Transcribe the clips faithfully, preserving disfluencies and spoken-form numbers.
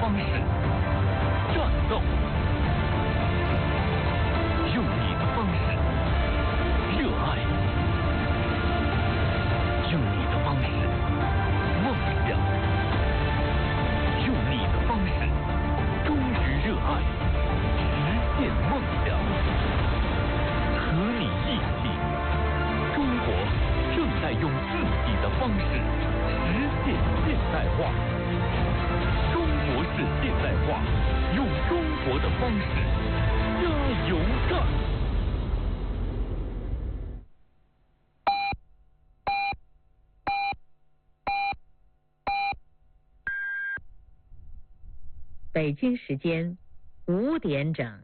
方式战斗，用你的方式热爱，用你的方式梦想，用你的方式忠于热爱，实现梦想。和你一起，中国正在用自己的方式实现现代化。中国式现代化，用中国的方式加油干！ 北京时间五点整。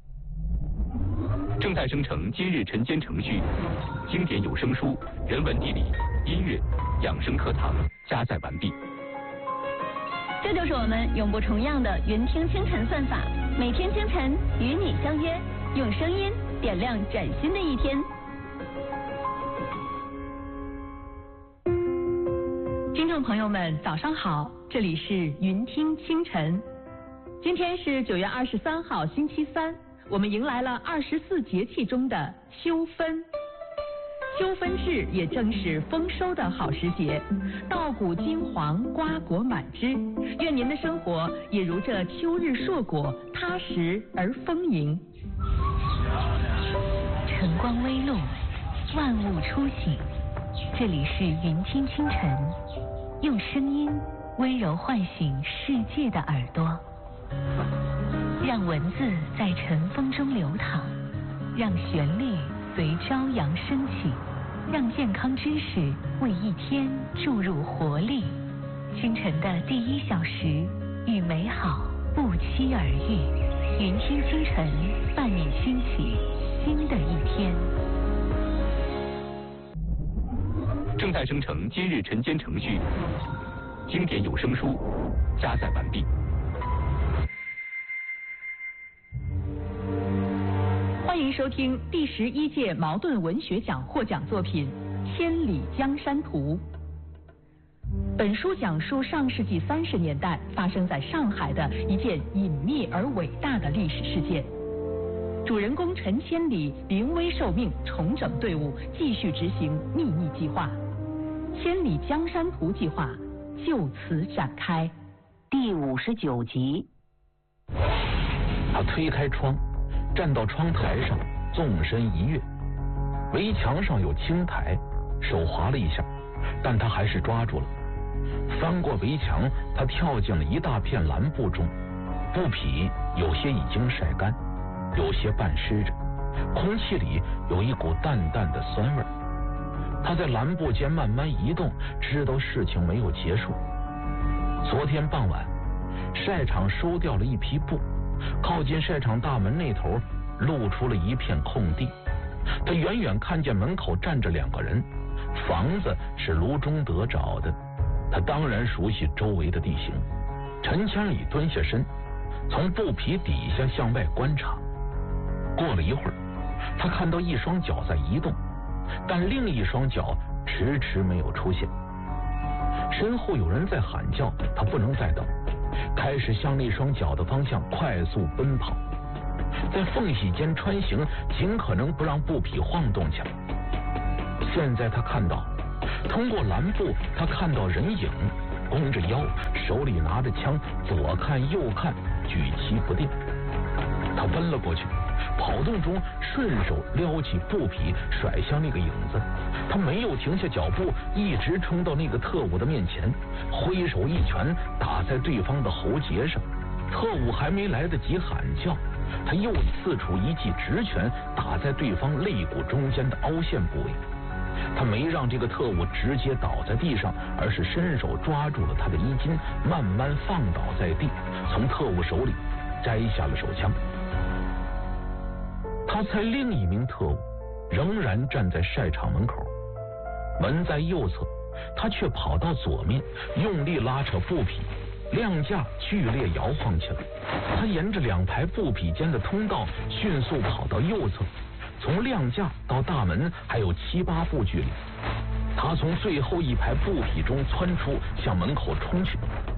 正在生成今日晨间程序，经典有声书、人文地理、音乐、养生课堂加载完毕。 这就是我们永不重样的云听清晨算法，每天清晨与你相约，用声音点亮崭新的一天。听众朋友们，早上好，这里是云听清晨。今天是九月二十三号，星期三，我们迎来了二十四节气中的秋分。秋分至也正是丰收的好时节，稻谷金黄，瓜果满枝。愿您的生活也如这秋日硕果，踏实而丰盈。 晨光微露，万物初醒。这里是云听清晨，用声音温柔唤醒世界的耳朵，让文字在晨风中流淌，让旋律随朝阳升起，让健康知识为一天注入活力。清晨的第一小时，与美好不期而遇。云听清晨，伴你兴起新的一天。 正在生成今日晨间程序，经典有声书加载完毕。 欢迎收听第十一届茅盾文学奖获奖作品《千里江山图》。本书讲述上世纪三十年代发生在上海的一件隐秘而伟大的历史事件。主人公陈千里临危受命，重整队伍，继续执行秘密计划。千里江山图计划就此展开。 第五十九集。 他推开窗，站到窗台上，纵身一跃。围墙上有青苔，手滑了一下，但他还是抓住了。翻过围墙，他跳进了一大片蓝布中，布匹有些已经晒干，有些半湿着，空气里有一股淡淡的酸味。他在蓝布间慢慢移动，知道事情没有结束。昨天傍晚，晒场收掉了一批布，靠近晒场大门那头露出了一片空地。他远远看见门口站着两个人，房子是卢中德找的，他当然熟悉周围的地形。陈千里蹲下身，从布匹底下向外观察。过了一会儿，他看到一双脚在移动，但另一双脚迟迟没有出现。身后有人在喊叫，他不能再等，开始向那双脚的方向快速奔跑，在缝隙间穿行，尽可能不让布匹晃动起来。现在他看到，通过蓝布，他看到人影，弓着腰，手里拿着枪，左看右看，举棋不定。他奔了过去，跑动中顺手撩起布匹，甩向那个影子。他没有停下脚步，一直冲到那个特务的面前，挥手一拳打在对方的喉结上。特务还没来得及喊叫，他又刺出一记直拳打在对方肋骨中间的凹陷部位。他没让这个特务直接倒在地上，而是伸手抓住了他的衣襟，慢慢放倒在地，从特务手里摘下了手枪。他猜另一名特务仍然站在晒场门口，门在右侧，他却跑到左面，用力拉扯布匹，亮架剧烈摇晃起来。他沿着两排布匹间的通道迅速跑到右侧，从亮架到大门还有七八步距离。他从最后一排布匹中窜出，向门口冲去。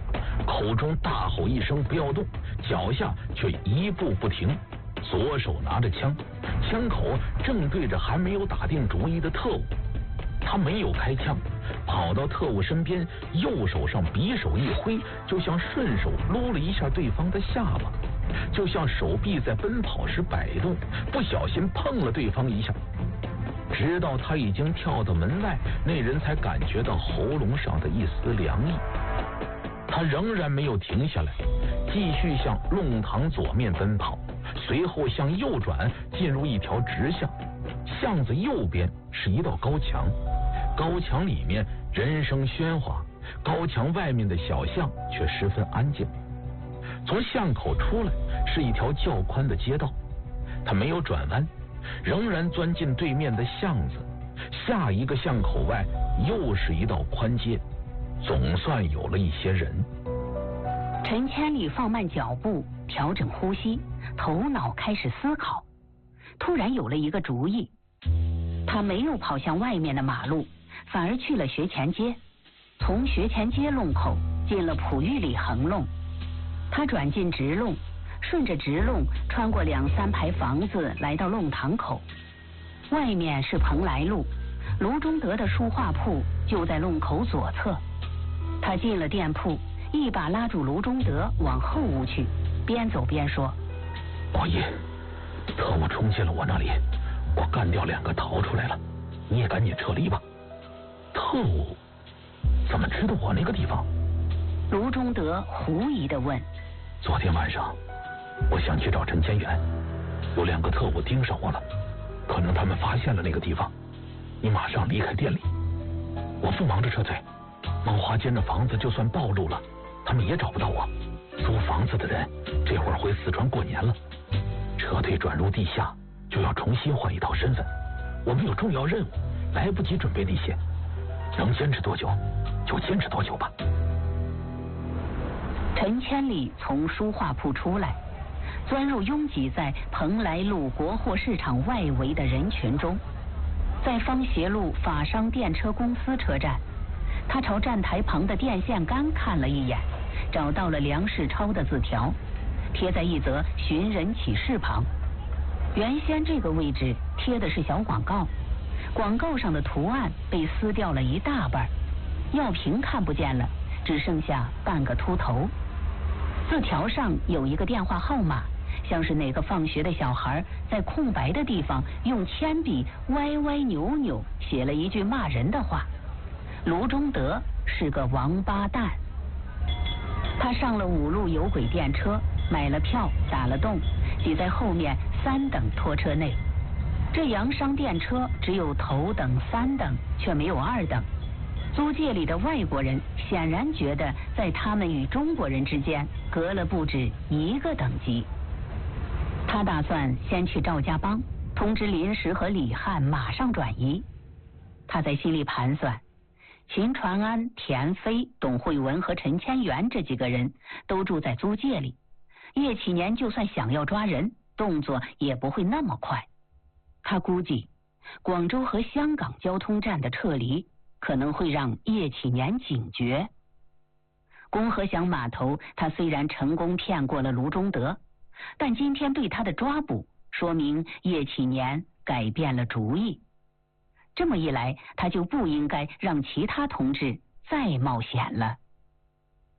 口中大吼一声不要动，脚下却一步不停，左手拿着枪，枪口正对着还没有打定主意的特务。他没有开枪，跑到特务身边，右手上匕首一挥，就像顺手撸了一下对方的下巴，就像手臂在奔跑时摆动，不小心碰了对方一下。直到他已经跳到门外，那人才感觉到喉咙上的一丝凉意。他仍然没有停下来，继续向弄堂左面奔跑，随后向右转，进入一条直巷。巷子右边是一道高墙，高墙里面人声喧哗，高墙外面的小巷却十分安静。从巷口出来是一条较宽的街道，他没有转弯，仍然钻进对面的巷子。下一个巷口外又是一道宽街，总算有了一些人。 陈千里放慢脚步，调整呼吸，头脑开始思考。突然有了一个主意，他没有跑向外面的马路，反而去了学前街，从学前街弄口进了璞玉里横弄。他转进直弄，顺着直弄穿过两三排房子，来到弄堂口。外面是蓬莱路，卢中德的书画铺就在弄口左侧。他进了店铺，一把拉住卢中德往后屋去，边走边说： 王爷，特务冲进了我那里，我干掉两个逃出来了，你也赶紧撤离吧。特务怎么知道我那个地方？ 卢中德狐疑地问。 昨天晚上我想去找陈千元，有两个特务盯上我了，可能他们发现了那个地方，你马上离开店里。我不忙着撤退，芒花间的房子就算暴露了，他们也找不到我。租房子的人这会儿回四川过年了，撤退转入地下就要重新换一套身份，我们有重要任务，来不及准备那些，能坚持多久就坚持多久吧。 陈千里从书画铺出来，钻入拥挤在蓬莱路国货市场外围的人群中。在方协路法商电车公司车站，他朝站台旁的电线杆看了一眼，找到了梁世超的字条，贴在一则寻人启事旁。原先这个位置贴的是小广告，广告上的图案被撕掉了一大半，药瓶看不见了，只剩下半个秃头。字条上有一个电话号码，像是哪个放学的小孩在空白的地方用铅笔歪歪扭扭写了一句骂人的话：卢中德是个王八蛋。他上了五路有轨电车，买了票，打了洞，挤在后面三等拖车内。这洋商电车只有头等、三等，却没有二等。租界里的外国人显然觉得在他们与中国人之间隔了不止一个等级。他打算先去赵家浜，通知林石和李汉马上转移。他在心里盘算，秦传安、田飞、董慧文和陈千元这几个人都住在租界里，叶启年就算想要抓人，动作也不会那么快。他估计广州和香港交通站的撤离可能会让叶启年警觉。龚和祥码头他虽然成功骗过了卢中德，但今天对他的抓捕说明叶启年改变了主意。这么一来，他就不应该让其他同志再冒险了。